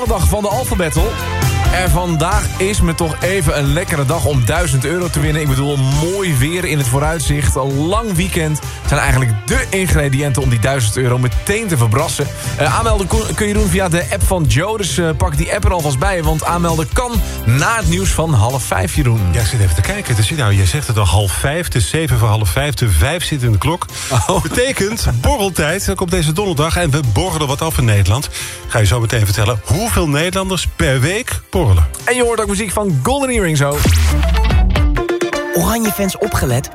Dag van de Alpha Battle. En vandaag is me toch even een lekkere dag om €1000 te winnen. Ik bedoel, mooi weer in het vooruitzicht. Een lang weekend zijn eigenlijk de ingrediënten om die €1000 meteen te verbrassen. Aanmelden kun je doen via de app van Joe. Dus pak die app er alvast bij. Want aanmelden kan na het nieuws van 4:30, Jeroen. Ja, ik zit even te kijken. Dus, nou, jij zegt het al 4:30. Het is 4:45. De 5 zit in de klok. Oh. Betekent borreltijd. Dan komt deze donderdag. En we borrelen wat af in Nederland. Ga je zo meteen vertellen hoeveel Nederlanders per week borrelen. En je hoort ook muziek van Golden Earring zo. Oranje fans opgelet.